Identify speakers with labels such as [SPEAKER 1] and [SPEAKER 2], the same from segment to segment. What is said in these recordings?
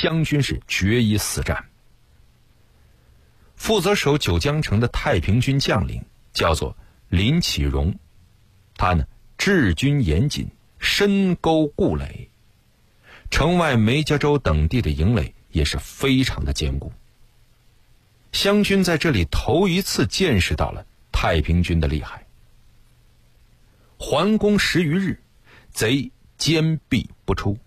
[SPEAKER 1] 湘军是决一死战。负责守九江城的太平军将领叫做林启荣，他呢治军严谨，深沟固垒，城外梅家洲等地的营垒也是非常的坚固。湘军在这里头一次见识到了太平军的厉害。环攻10余日，贼坚壁不出。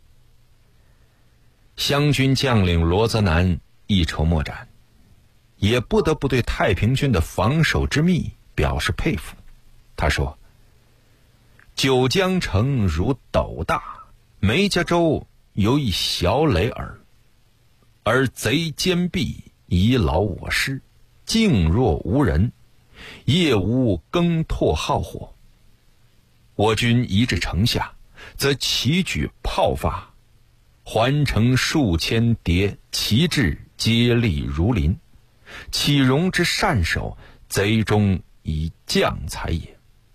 [SPEAKER 1] 湘军将领罗泽南一筹莫展，也不得不对太平军的防守之密表示佩服。他说：九江城如斗大，梅家洲犹一小垒耳，而贼坚壁以老我师，静若无人，夜无更拓号火。我军一至城下，则齐举炮发，环城数千叠，旗帜接力如林。启荣之善守，贼中以将才也。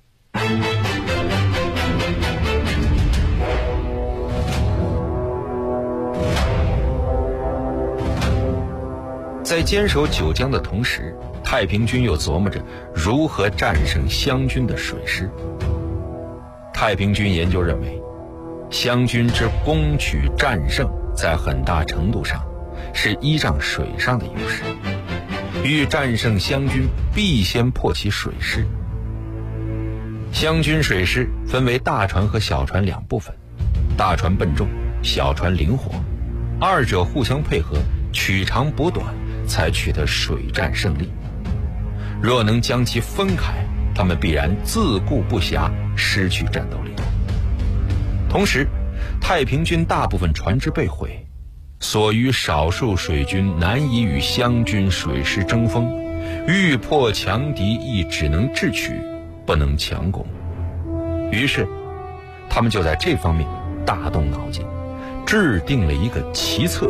[SPEAKER 1] 在坚守九江的同时，太平军又琢磨着如何战胜湘军的水师。太平军研究认为，湘军之攻取战胜在很大程度上是依仗水上的优势，欲战胜湘军必先破其水师。湘军水师分为大船和小船两部分，大船笨重，小船灵活，二者互相配合，取长补短，才取得水战胜利。若能将其分开，他们必然自顾不暇，失去战斗力。同时，太平军大部分船只被毁，所余少数水军难以与湘军水师争锋，欲破强敌亦只能智取，不能强攻。于是他们就在这方面大动脑筋，制定了一个奇策。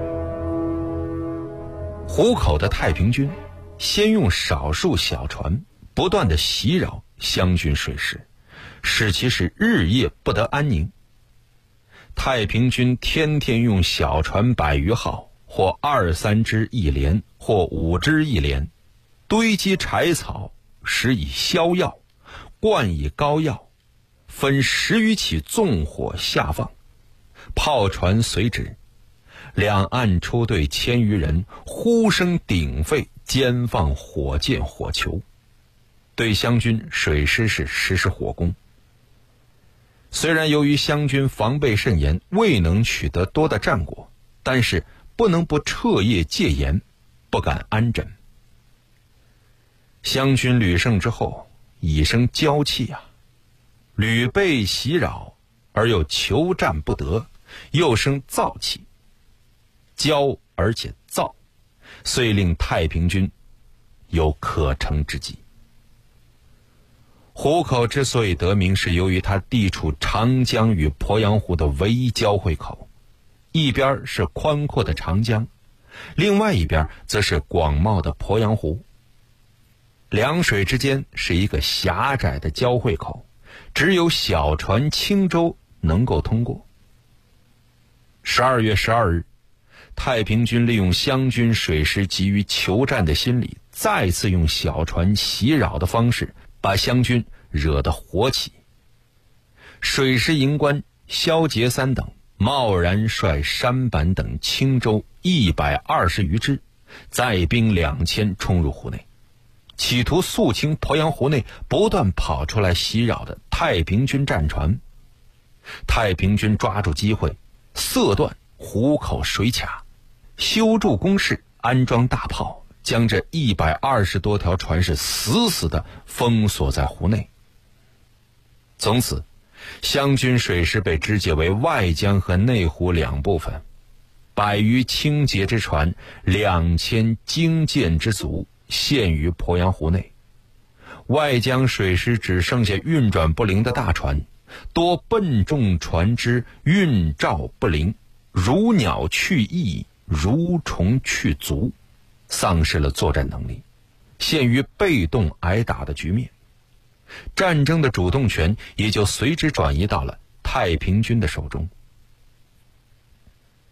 [SPEAKER 1] 湖口的太平军先用少数小船不断地袭扰湘军水师，使其是日夜不得安宁。太平军天天用小船100余号，或2、3只一连，或5只一连，堆积柴草，施以硝药，灌以膏药，分10余起纵火下放，炮船随之，两岸出队1000余人，呼声鼎沸，兼放火箭火球，对湘军水师是实施火攻。虽然由于湘军防备甚严，未能取得多的战果，但是不能不彻夜戒严，不敢安枕。湘军屡胜之后，已生骄气啊，屡被袭扰而又求战不得，又生躁气，骄而且躁，遂令太平军有可乘之机。湖口之所以得名，是由于它地处长江与鄱阳湖的唯一交汇口，一边是宽阔的长江，另外一边则是广袤的鄱阳湖。两水之间是一个狭窄的交汇口，只有小船轻舟能够通过。12月12日，太平军利用湘军水师急于求战的心理，再次用小船袭扰的方式把湘军惹得火起。水师营官萧杰三等贸然率舢板等轻舟120余只，载兵2000冲入湖内，企图肃清鄱阳湖内不断跑出来袭扰的太平军战船。太平军抓住机会，塞断湖口水卡，修筑工事，安装大炮，将这120多条船是死死地封锁在湖内。从此，湘军水师被肢解为外江和内湖两部分，100余轻捷之船，2000精舰之卒陷于鄱阳湖内。外江水师只剩下运转不灵的大船，多笨重船只运照不灵，如鸟去翼，如虫去足，丧失了作战能力，陷于被动挨打的局面。战争的主动权也就随之转移到了太平军的手中。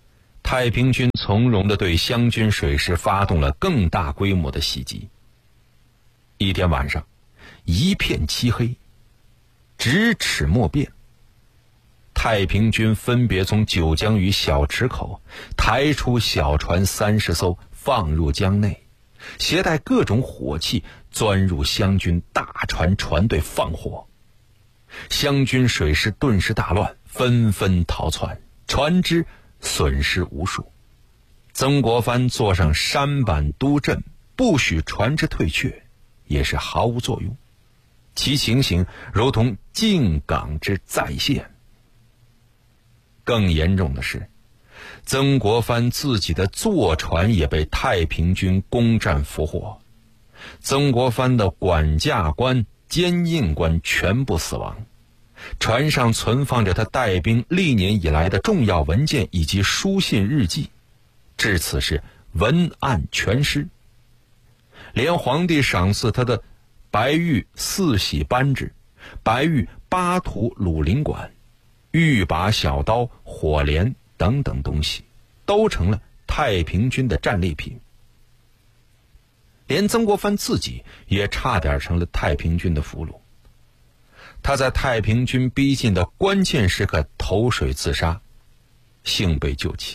[SPEAKER 1] 太平军从容地对湘军水师发动了更大规模的袭击。一天晚上，一片漆黑，咫尺莫辨。太平军分别从九江与小池口抬出小船30艘，放入江内，携带各种火器钻入湘军大船船队放火。湘军水师顿时大乱，纷纷逃窜，船只损失无数。曾国藩坐上山板督阵，不许船只退却，也是毫无作用，其情形如同靖港之再现。更严重的是，曾国藩自己的坐船也被太平军攻占俘获，曾国藩的管驾官、监印官全部死亡，船上存放着他带兵历年以来的重要文件以及书信日记，至此是文案全失。连皇帝赏赐他的白玉4喜扳指、白玉8土鲁林管、玉把小刀、火镰等等东西，都成了太平军的战利品。连曾国藩自己也差点成了太平军的俘虏。他在太平军逼近的关键时刻投水自杀，幸被救起。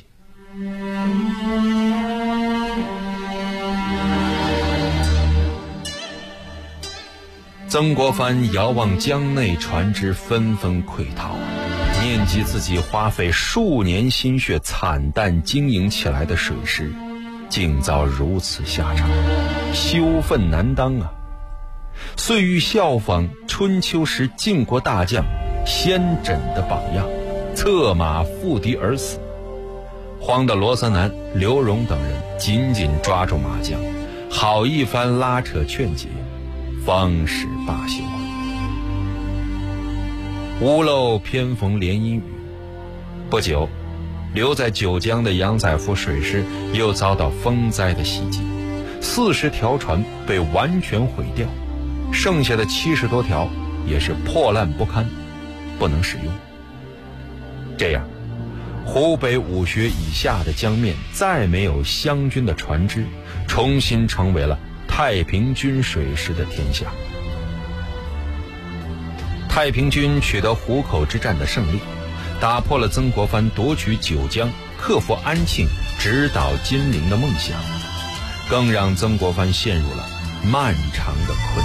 [SPEAKER 1] 曾国藩遥望江内船只纷纷溃逃，念及自己花费数年心血惨淡经营起来的水师，竟遭如此下场，羞愤难当啊！遂欲效仿春秋时晋国大将先轸的榜样，策马赴敌而死。慌得罗泽南、刘荣等人紧紧抓住马缰，好一番拉扯劝解，方始罢休啊！屋漏偏逢连阴雨，不久，留在九江的杨载福水师又遭到风灾的袭击，40条船被完全毁掉，剩下的70多条也是破烂不堪，不能使用。这样，湖北武穴以下的江面再没有湘军的船只，重新成为了太平军水师的天下。太平军取得湖口之战的胜利，打破了曾国藩夺取九江、克服安庆、直捣金陵的梦想，更让曾国藩陷入了漫长的困